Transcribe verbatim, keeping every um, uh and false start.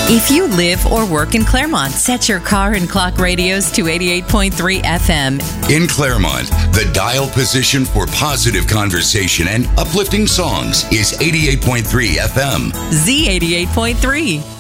If you live or work in Claremont, set your car and clock radios to eighty-eight point three F M. In Claremont, the dial position for positive conversation and uplifting songs is eighty-eight point three F M. Z eighty-eight point three.